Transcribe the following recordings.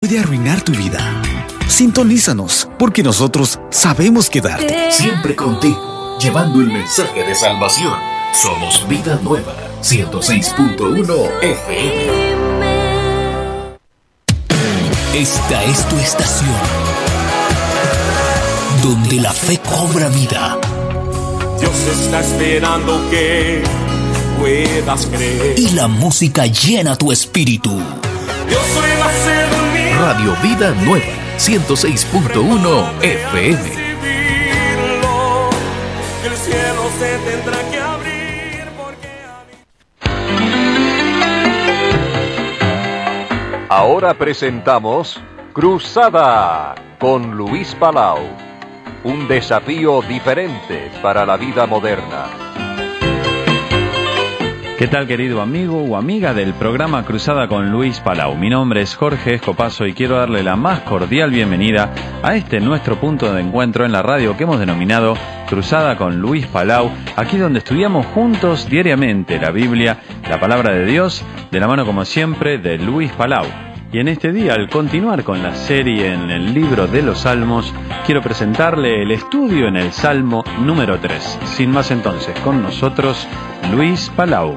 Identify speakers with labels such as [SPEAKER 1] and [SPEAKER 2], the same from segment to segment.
[SPEAKER 1] puede arruinar tu vida. Sintonízanos, porque nosotros sabemos quedarte.
[SPEAKER 2] Siempre contigo, llevando el mensaje de salvación. Somos Vida Nueva, 106.1 FM. Esta es tu estación, donde la fe cobra vida.
[SPEAKER 3] Dios está esperando que puedas creer.
[SPEAKER 2] Y la música llena tu espíritu.
[SPEAKER 3] Yo soy la sed de mi
[SPEAKER 2] Radio Vida Nueva, 106.1 FM.
[SPEAKER 3] El cielo se tendrá que abrir porque...
[SPEAKER 4] Ahora presentamos Cruzada con Luis Palau. Un desafío diferente para la vida moderna.
[SPEAKER 5] ¿Qué tal, querido amigo o amiga del programa Cruzada con Luis Palau? Mi nombre es Jorge Escopazo y quiero darle la más cordial bienvenida a este nuestro punto de encuentro en la radio que hemos denominado Cruzada con Luis Palau, aquí donde estudiamos juntos diariamente la Biblia, la palabra de Dios, de la mano como siempre de Luis Palau. Y en este día, al continuar con la serie en el libro de los Salmos, quiero presentarle el estudio en el Salmo número 3. Sin más entonces, con nosotros, Luis Palau.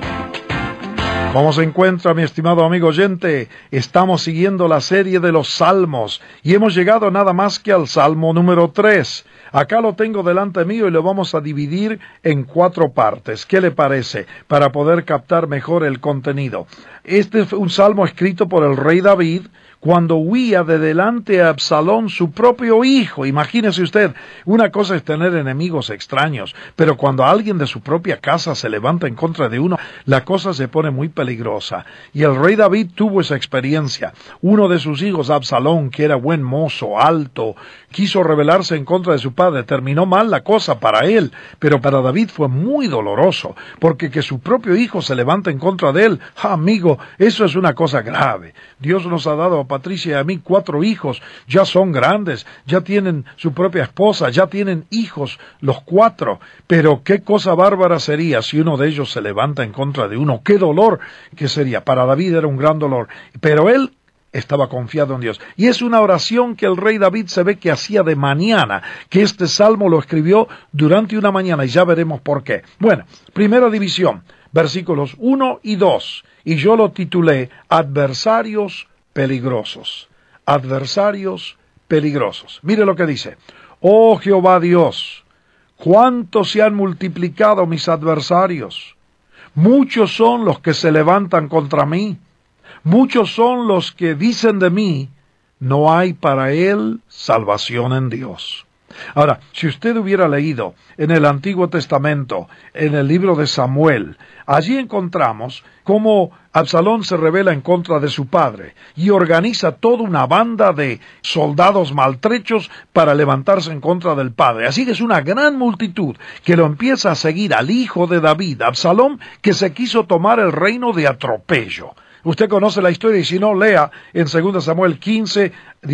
[SPEAKER 6] ¿Cómo se encuentra, mi estimado amigo oyente? Estamos siguiendo la serie de los Salmos y hemos llegado nada más que al Salmo número 3. Acá lo tengo delante mío y lo vamos a dividir en 4 partes. ¿Qué le parece? Para poder captar mejor el contenido. Este es un salmo escrito por el rey David cuando huía de delante a Absalón, su propio hijo. Imagínese usted, una cosa es tener enemigos extraños, pero cuando alguien de su propia casa se levanta en contra de uno, la cosa se pone muy peligrosa. Y el rey David tuvo esa experiencia. Uno de sus hijos, Absalón, que era buen mozo, alto, quiso rebelarse en contra de su padre. Terminó mal la cosa para él, pero para David fue muy doloroso, porque que su propio hijo se levanta en contra de él, amigo, eso es una cosa grave. Dios nos ha dado a Patricia y a mí 4 hijos, ya son grandes, ya tienen su propia esposa, ya tienen hijos, los 4, pero qué cosa bárbara sería si uno de ellos se levanta en contra de uno, qué dolor que sería. Para David era un gran dolor, pero él estaba confiado en Dios. Y es una oración que el rey David se ve que hacía de mañana, que este salmo lo escribió durante una mañana, y ya veremos por qué. Bueno, primera división, versículos 1 y 2, y yo lo titulé Adversarios peligrosos. Adversarios peligrosos. Mire lo que dice. Oh Jehová Dios, cuánto se han multiplicado mis adversarios. Muchos son los que se levantan contra mí. Muchos son los que dicen de mí, no hay para él salvación en Dios. Ahora, si usted hubiera leído en el Antiguo Testamento, en el libro de Samuel, allí encontramos cómo Absalón se rebela en contra de su padre y organiza toda una banda de soldados maltrechos para levantarse en contra del padre. Así que es una gran multitud que lo empieza a seguir al hijo de David, Absalón, que se quiso tomar el reino de atropello. Usted conoce la historia y si no, lea en 2 Samuel 15,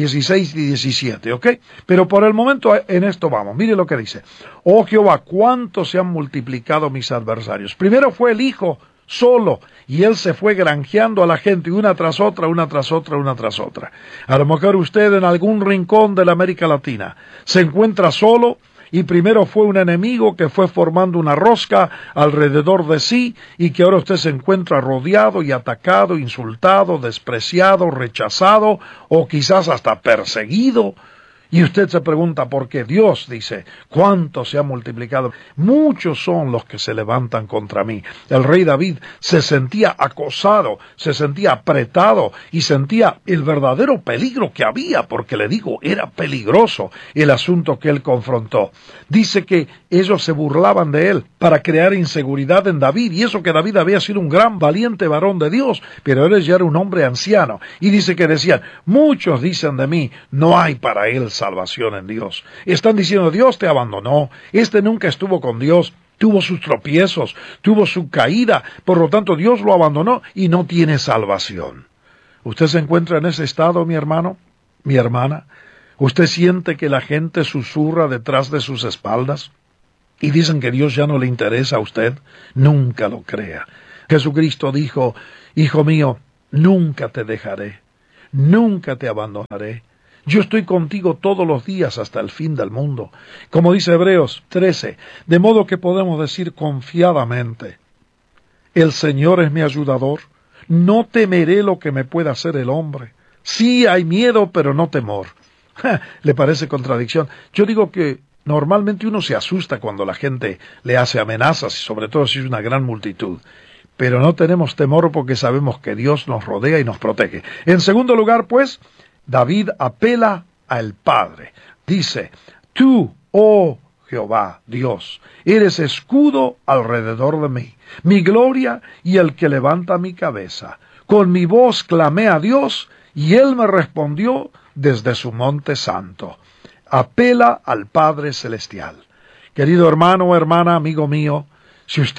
[SPEAKER 6] 16 y 17, ¿ok? Pero por el momento en esto vamos. Mire lo que dice. Oh Jehová, cuánto se han multiplicado mis adversarios. Primero fue el hijo solo y él se fue granjeando a la gente una tras otra, una tras otra, una tras otra. A lo mejor usted en algún rincón de la América Latina se encuentra solo y primero fue un enemigo que fue formando una rosca alrededor de sí y que ahora usted se encuentra rodeado y atacado, insultado, despreciado, rechazado o quizás hasta perseguido. Y usted se pregunta por qué. Dios dice, ¿cuánto se ha multiplicado? Muchos son los que se levantan contra mí. El rey David se sentía acosado, se sentía apretado y sentía el verdadero peligro que había, porque le digo, era peligroso el asunto que él confrontó. Dice que ellos se burlaban de él para crear inseguridad en David, y eso que David había sido un gran valiente varón de Dios, pero él ya era un hombre anciano. Y dice que decían, muchos dicen de mí, no hay para él salvación en Dios. Están diciendo, Dios te abandonó, este nunca estuvo con Dios, tuvo sus tropiezos, tuvo su caída, por lo tanto Dios lo abandonó y no tiene salvación. ¿Usted se encuentra en ese estado, mi hermano, mi hermana? ¿Usted siente que la gente susurra detrás de sus espaldas y dicen que Dios ya no le interesa a usted? Nunca lo crea. Jesucristo dijo, hijo mío, nunca te dejaré, nunca te abandonaré. Yo estoy contigo todos los días hasta el fin del mundo. Como dice Hebreos 13, de modo que podemos decir confiadamente, el Señor es mi ayudador, no temeré lo que me pueda hacer el hombre. Sí hay miedo, pero no temor. ¿Le parece contradicción? Yo digo que normalmente uno se asusta cuando la gente le hace amenazas, y sobre todo si es una gran multitud. Pero no tenemos temor porque sabemos que Dios nos rodea y nos protege. En segundo lugar, pues, David apela al Padre. Dice, tú, oh Jehová, Dios, eres escudo alrededor de mí, mi gloria y el que levanta mi cabeza. Con mi voz clamé a Dios y Él me respondió desde su monte santo. Apela al Padre Celestial. Querido hermano o hermana, amigo mío, si usted